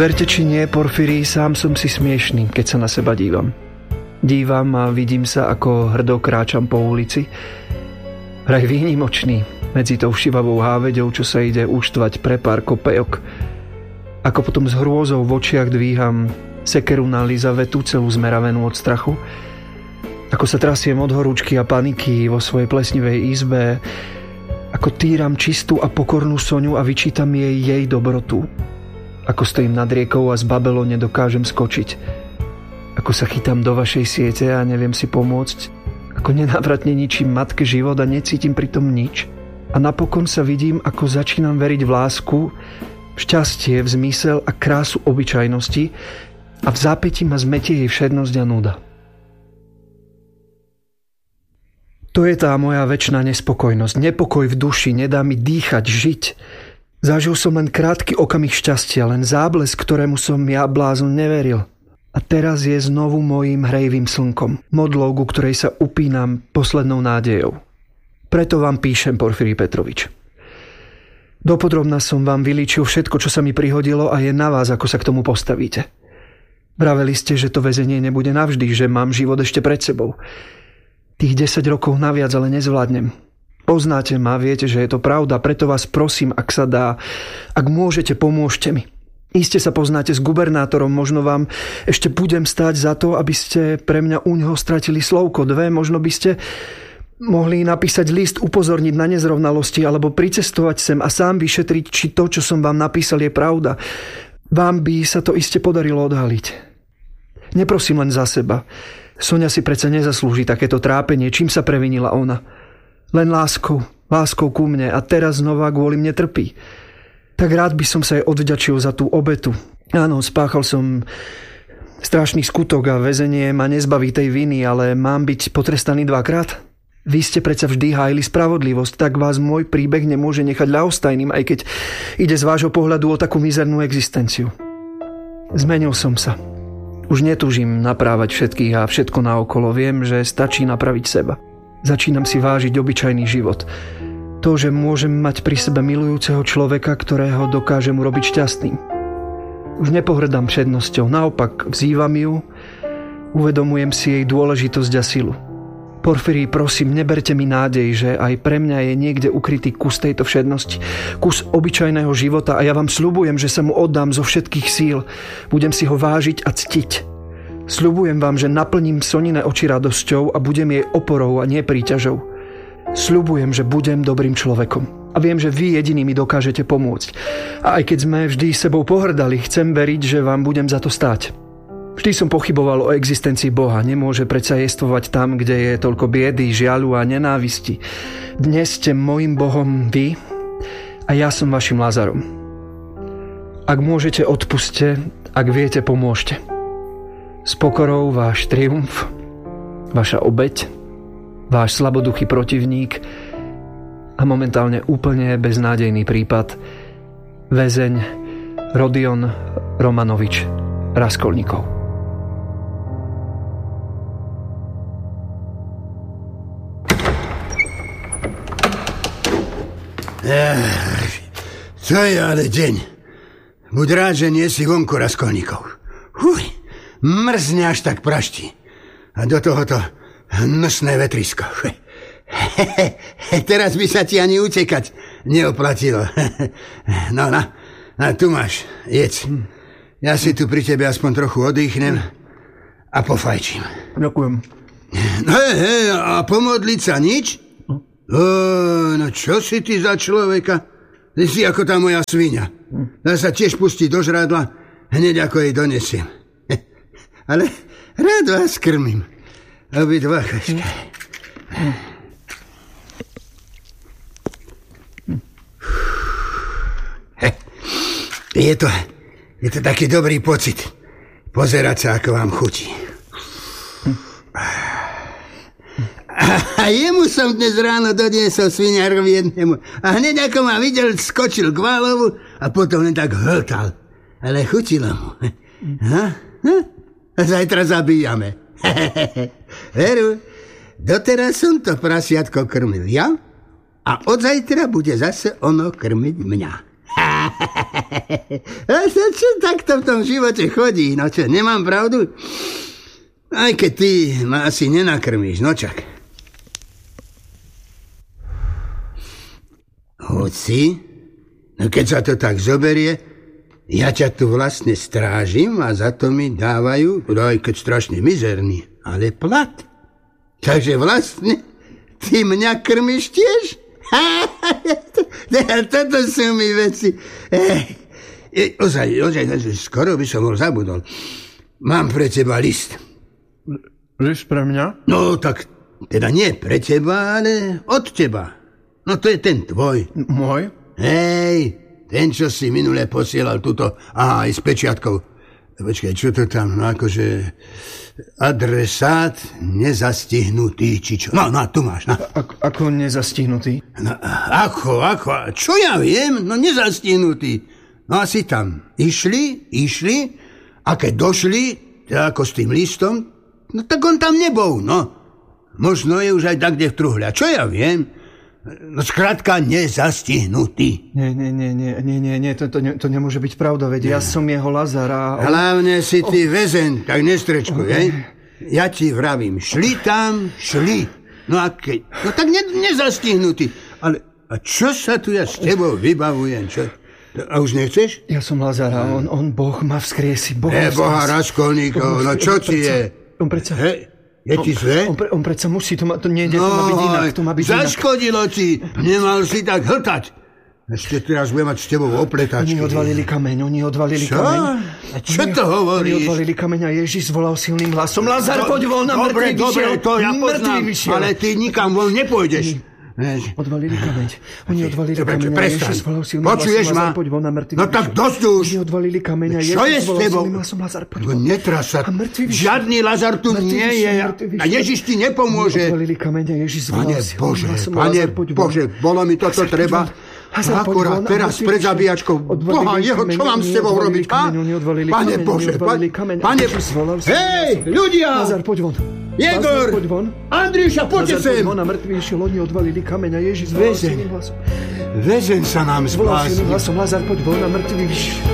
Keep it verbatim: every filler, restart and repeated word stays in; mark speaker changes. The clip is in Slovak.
Speaker 1: Verte či nie, Porfírií, sám som si smiešný, keď sa na seba dívam. Dívam a vidím sa, ako hrdo kráčam po ulici. Vraj výnimočný medzi tou šivavou háveďou, čo sa ide účtovať pre pár kopejok. Ako potom s hrôzou v očiach dvíham sekeru na Lizavetu, celú zmeravenú od strachu. Ako sa trasiem od horúčky a paniky vo svojej plesnivej izbe. Ako týram čistú a pokornú Soňu a vyčítam jej jej dobrotu. Ako stojím nad riekou a z Babelo nedokážem skočiť. Ako sa chytám do vašej siete a neviem si pomôcť. Ako nenávratne ničím matke život a necítim pritom nič. A napokon sa vidím, ako začínam veriť v lásku, v šťastie, v zmysel a krásu obyčajnosti a v zápätí ma zmetie jej všednosť a nuda. To je tá moja večná nespokojnosť, nepokoj v duši, nedá mi dýchať, žiť. Zažil som len krátky okamih šťastia, len záblesk, ktorému som ja blázon neveril. A teraz je znovu mojím hrejivým slnkom, modlou, ku ktorej sa upínam poslednou nádejou. Preto vám píšem, Porfírii Petrovič. Dopodrobna som vám vylíčil všetko, čo sa mi prihodilo a je na vás, ako sa k tomu postavíte. Vraveli ste, že to väzenie nebude navždy, že mám život ešte pred sebou. Tých desať rokov naviac ale nezvládnem. Poznáte ma, viete, že je to pravda, preto vás prosím, ak sa dá, ak môžete, pomôžte mi. Iste sa poznáte s gubernátorom, možno vám ešte budem stáť za to, aby ste pre mňa u ňoho stratili slovko, dve, možno by ste mohli napísať list, upozorniť na nezrovnalosti alebo pricestovať sem a sám vyšetriť, či to, čo som vám napísal, je pravda. Vám by sa to iste podarilo odhaliť. Neprosím len za seba. Soňa si predsa nezaslúži takéto trápenie, čím sa previnila ona. Len láskou, láskou ku mne a teraz znova kvôli mne trpí. Tak rád by som sa jej odvďačil za tú obetu. Áno, spáchal som strašný skutok a väzenie ma nezbaví tej viny, ale mám byť potrestaný dvakrát? Vy ste predsa vždy hájili spravodlivosť, tak vás môj príbeh nemôže nechať ľahostajným, aj keď ide z vášho pohľadu o takú mizernú existenciu. Zmenil som sa. Už netúžim naprávať všetkých a všetko naokolo. Viem, že stačí napraviť seba. Začínam si vážiť obyčajný život. To, že môžem mať pri sebe milujúceho človeka, ktorého dokážem urobiť šťastným. Už nepohrdám všednosťou, naopak vzývam ju, uvedomujem si jej dôležitosť a silu. Porfírii, prosím, neberte mi nádej, že aj pre mňa je niekde ukrytý kus tejto všednosti, kus obyčajného života a ja vám sľubujem, že sa mu oddám zo všetkých síl. Budem si ho vážiť a ctiť. Sľubujem vám, že naplním Sonine oči radosťou a budem jej oporou a nie príťažou. Sľubujem, že budem dobrým človekom. A viem, že vy jediní mi dokážete pomôcť. A aj keď sme vždy sebou pohrdali, chcem veriť, že vám budem za to stáť. Vždy som pochyboval o existencii Boha. Nemôže predsa jestvovať tam, kde je toľko biedy, žiaľu a nenávisti. Dnes ste mojim Bohom vy a ja som vašim Lázarom. Ak môžete, odpuste, ak viete, pomôžte. S pokorou váš triumf, vaša obeť, váš slaboduchý protivník a momentálne úplne beznádejný prípad väzeň Rodion Romanovič Raskolníkov.
Speaker 2: To je ale deň. Buď rád, že nie si vonku, Raskolníkov. Huj, mrzne až tak praští. A do tohoto hnusné vetrisko. Teraz by sa ti ani utekať neoplatilo. No, no, no, tu máš, jedz. Ja si tu pri tebe aspoň trochu oddychnem a pofajčím.
Speaker 1: Ďakujem.
Speaker 2: No, hej, a pomodliť sa nič? O, no čo si ty za človeka? Ty si ako tá moja sviňa. Dá sa tiež pustiť do žrádla, hneď ako jej donesiem. Ale rád vás krmím. Obidva, chaška. Je to, je to taký dobrý pocit pozerať sa, ako vám chutí. A jemu som dnes ráno doniesol sviňárovi jednému. A hneď ako ma videl, skočil k válovu a potom len tak hltal. Ale chutilo mu. Ha? Ha? A zajtra zabíjame. Veru, doteraz som to prasiatko krmil ja a od zajtra bude zase ono krmiť mňa. Ha! A to čo takto v tom živote chodí? No čo, nemám pravdu? Aj keď ty ma asi nenakrmíš, no čak. Hoci, no keď sa to tak zoberie, ja ťa tu vlastne strážim a za to mi dávajú, aj keď strašne mizerný, ale plat. Takže vlastne ty mňa krmiš tiež? Toto sú mi veci. E, ozaj, ozaj, skoro by som bol zabudol. Mám pre teba list.
Speaker 1: List pre mňa?
Speaker 2: No, tak teda nie pre teba, ale od teba. No to je ten tvoj.
Speaker 1: Môj?
Speaker 2: Hej, ten, čo si minule posielal túto, aha, aj s pečiatkou. Počkaj, čo to tam, no akože adresát nezastihnutý, či čo? No, no, tu máš, no.
Speaker 1: Ako, ako nezastihnutý?
Speaker 2: No, ako, ako, čo ja viem? No nezastihnutý. No asi tam išli, išli, a keď došli, teda ako s tým listom, no tak on tam nebol, no. Možno je už aj tak, kde v truhli. A čo ja viem? No skrátka nezastihnutý.
Speaker 1: Nie, nie, nie, nie, nie, nie, nie to, to, ne, to nemôže byť pravda, veď ja som jeho Lazar a... On...
Speaker 2: Hlavne si ty oh. väzeň, tak nestrečkuj, hej? Ja ti vravím, šli tam, šli. No a keď... No tak ne, nezastihnutý. Ale a čo sa tu ja s tebou vybavujem, čo? A už nechceš?
Speaker 1: Ja som Lazar a on, on Boh ma vzkriesi. Boh
Speaker 2: ne, Boha Raskolníkov, no čo ti je?
Speaker 1: On predsa...
Speaker 2: Hej. Je ti zle?
Speaker 1: On, on, pre, on predsa musí, to, ma, to nie, no, to má byť inak, to má byť
Speaker 2: zaškodilo inak. Ti, nemal si tak hltať. Ešte teraz budem mať s tebou opletačky.
Speaker 1: Oni odvalili kameň, oni odvalili
Speaker 2: čo?
Speaker 1: kameň.
Speaker 2: A čo to hovoríš?
Speaker 1: Oni odvalili kameň a Ježiš zvolal silným hlasom. Lazar, poď von, na mŕtvy vyšiel.
Speaker 2: Dobre, to ja poznám, ale ty nikam von nepôjdeš.
Speaker 1: Odvalili kameň. Oni odvalili kameň a Ježiš zvolal silným hlasom.
Speaker 2: Počuješ ma?
Speaker 1: Poď von, na mŕtvy
Speaker 2: no tak dosť už.
Speaker 1: Oni odvalili kameň a Ježiš zvolal silným hlasom. Lazar, poď von.
Speaker 2: Netras sa. Žiadny Lazar tu nie je. A Ježiš ti nepomôže.
Speaker 1: Odvalili kameň a Ježiš zvolal silným hlasom.
Speaker 2: Pane Bože, bolo mi toto treba. Akurát teraz pred zabíjačkou. Boha jeho, čo mám s tebou robiť? Pane Bože, pane... Hej, ľudia!
Speaker 1: Lazar, poď von.
Speaker 2: Jegor! Andriša, poďte sem!
Speaker 1: Na mŕtvy išiel, oni odvalili kameň a Ježiš zvolal silným hlasom.
Speaker 2: Väzeň sa nám
Speaker 1: Zvolal
Speaker 2: spásni.
Speaker 1: silným hlasom, Lazar, poď von, na mŕtvy vyšiel.